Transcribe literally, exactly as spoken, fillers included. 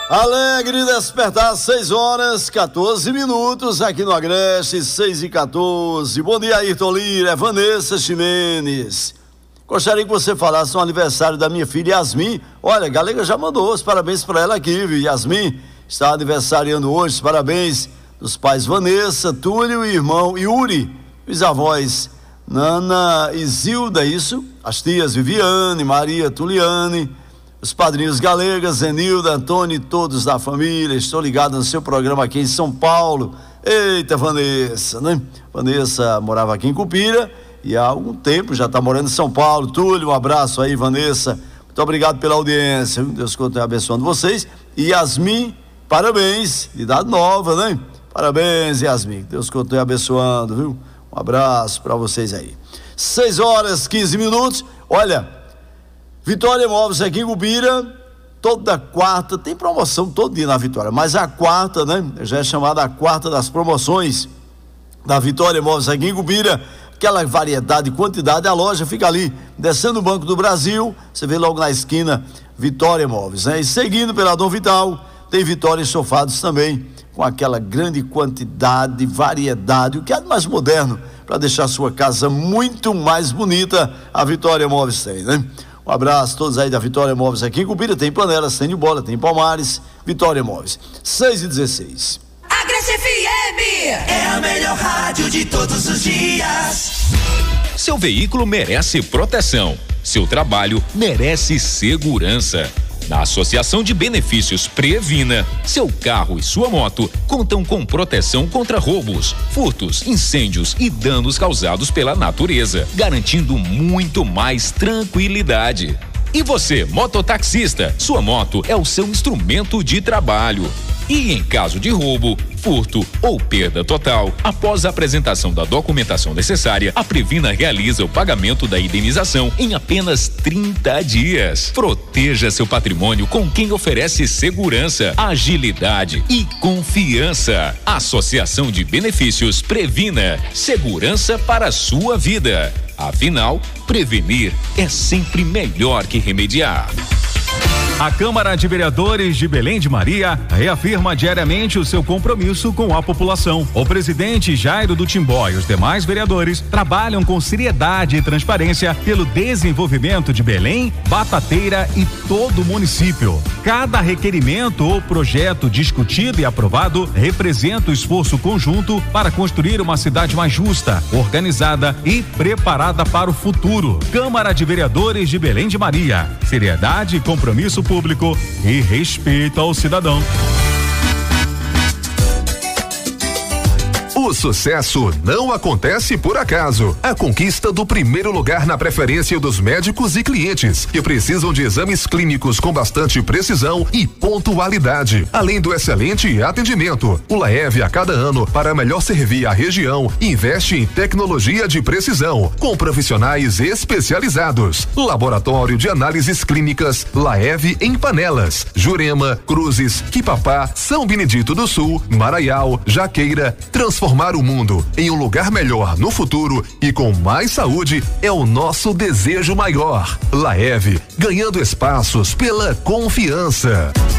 Alegre despertar, seis horas, quatorze minutos, aqui no Agreste, seis e quatorze. Bom dia, Ayrton Lira, Vanessa Ximenes. Gostaria que você falasse no aniversário da minha filha Yasmin. Olha, a Galega já mandou os parabéns para ela aqui, viu? Yasmin está aniversariando hoje, os parabéns dos pais Vanessa, Túlio e irmão Yuri, os avós Nana e Zilda, isso? As tias Viviane, Maria, Tuliane, os padrinhos Galega, Zenilda, Antônio e todos da família. Estou ligado no seu programa aqui em São Paulo. Eita, Vanessa, né? Vanessa morava aqui em Cupira e há algum tempo já está morando em São Paulo. Túlio, um abraço aí, Vanessa. Muito obrigado pela audiência. Deus continue abençoando vocês. E Yasmin, parabéns, de idade nova, né? Parabéns, Yasmin. Deus continue abençoando, viu? Um abraço para vocês aí. seis horas, quinze minutos. Olha, Vitória Imóveis aqui em Cupira, toda quarta, tem promoção todo dia na Vitória, mas a quarta, né? Já é chamada a quarta das promoções da Vitória Imóveis aqui em Cupira, aquela variedade e quantidade. A loja fica ali, descendo o Banco do Brasil, você vê logo na esquina Vitória Imóveis, né? E seguindo pela Dom Vital, tem Vitória Estofados também, com aquela grande quantidade, variedade, o que é de mais moderno, para deixar a sua casa muito mais bonita, a Vitória Imóveis tem, né? Um abraço a todos aí da Vitória Imóveis aqui em Cupira, tem Panelas, tem de Bola, tem Palmares, Vitória Imóveis, seis e dezesseis. Agreste F M é a melhor rádio de todos os dias. Seu veículo merece proteção, seu trabalho merece segurança. Na Associação de Benefícios Previna, seu carro e sua moto contam com proteção contra roubos, furtos, incêndios e danos causados pela natureza, garantindo muito mais tranquilidade. E você, mototaxista, sua moto é o seu instrumento de trabalho. E em caso de roubo, furto ou perda total, após a apresentação da documentação necessária, a Previna realiza o pagamento da indenização em apenas trinta dias. Proteja seu patrimônio com quem oferece segurança, agilidade e confiança. Associação de Benefícios Previna, segurança para a sua vida. Afinal, prevenir é sempre melhor que remediar. A Câmara de Vereadores de Belém de Maria reafirma diariamente o seu compromisso com a população. O presidente Jairo do Timbó e os demais vereadores trabalham com seriedade e transparência pelo desenvolvimento de Belém, Batateira e todo o município. Cada requerimento ou projeto discutido e aprovado representa o esforço conjunto para construir uma cidade mais justa, organizada e preparada para o futuro. Câmara de Vereadores de Belém de Maria. Seriedade, compromisso público e respeito ao cidadão. O sucesso não acontece por acaso. A conquista do primeiro lugar na preferência dos médicos e clientes que precisam de exames clínicos com bastante precisão e pontualidade. Além do excelente atendimento, o Laev a cada ano, para melhor servir a região, investe em tecnologia de precisão, com profissionais especializados. Laboratório de análises clínicas Laev em Panelas, Jurema, Cruzes, Quipapá, São Benedito do Sul, Maraial, Jaqueira. Transformar o mundo em um lugar melhor no futuro e com mais saúde é o nosso desejo maior. Laev, ganhando espaços pela confiança.